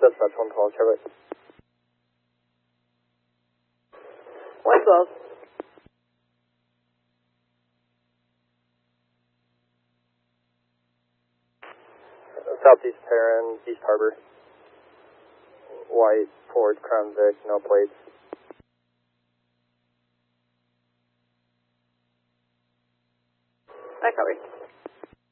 dispatch 112, Chevrolet. 112. Southeast Terran, East Harbor. White, Ford, Crown Vic, no plates. I copy.